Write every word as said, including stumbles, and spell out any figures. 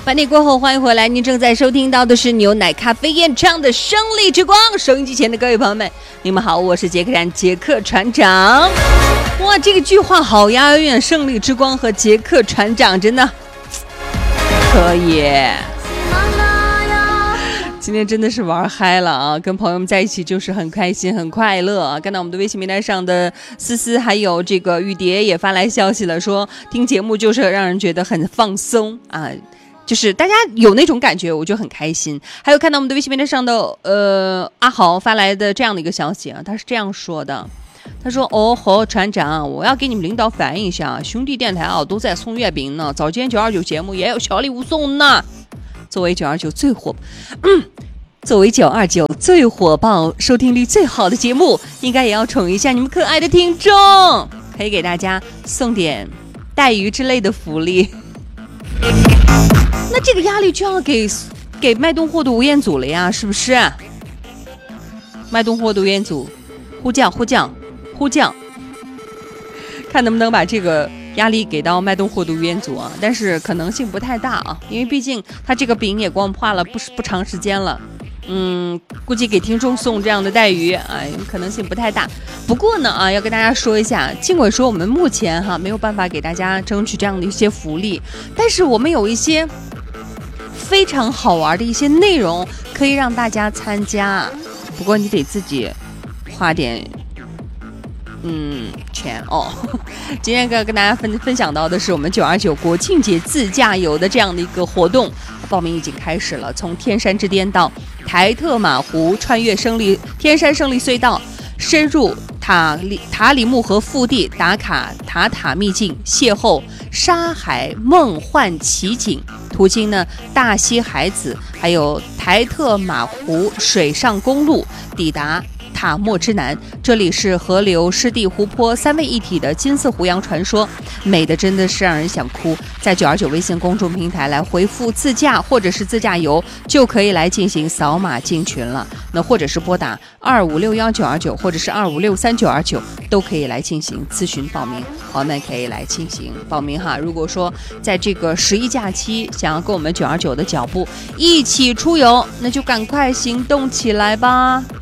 半点过后，欢迎回来！您正在收听到的是牛奶咖啡演唱的《胜利之光》。收音机前的各位朋友们，你们好，我是杰克站杰克船长。哇，这个句话好押韵，胜利之光和杰克船长真的可以。今天真的是玩嗨了啊！跟朋友们在一起就是很开心很快乐啊！看到我们的微信平台上的思思还有这个雨蝶也发来消息了，说听节目就是让人觉得很放松啊，就是大家有那种感觉，我就很开心。还有看到我们的微信平台上的呃阿豪发来的这样的一个消息啊，他是这样说的，他说：“哦吼，船长，我要给你们领导反映一下，兄弟电台啊都在送月饼呢，早间九二九节目也有小礼物送呢。”作为九二九最火，嗯，作为九二九最火爆、收听率最好的节目，应该也要宠一下你们可爱的听众，可以给大家送点带鱼之类的福利。那这个压力就要给给脉动货的吴彦祖了呀，是不是？脉动货的吴彦祖，呼叫呼叫呼叫，看能不能把这个压力给到脉动货的吴彦祖啊，但是可能性不太大啊，因为毕竟他这个饼也光画了不不长时间了，嗯，估计给听众送这样的带鱼啊，可能性不太大。不过呢啊，要跟大家说一下，尽管说我们目前哈没有办法给大家争取这样的一些福利，但是我们有一些非常好玩的一些内容可以让大家参加，不过你得自己花点嗯钱哦。今天跟跟大家分分享到的是我们九二九国庆节自驾游的这样的一个活动，报名已经开始了，从天山之巅到台特马湖，穿越胜利天山胜利隧道，深入塔里塔里木河腹地，打卡塔塔秘境，邂逅沙海梦幻奇景。途经呢大溪海子，还有台特马湖水上公路，抵达塔莫之南。这里是河流、湿地、湖泊三位一体的金色湖洋传说，美的真的是让人想哭。在九二九微信公众平台来回复自驾或者是自驾游，就可以来进行扫码进群了。那或者是拨打二五六幺九二九或者是二五六三九二九，都可以来进行咨询报名。朋友们可以来进行报名哈。如果说在这个十一假期想要跟我们九二九的脚步一起出游，那就赶快行动起来吧。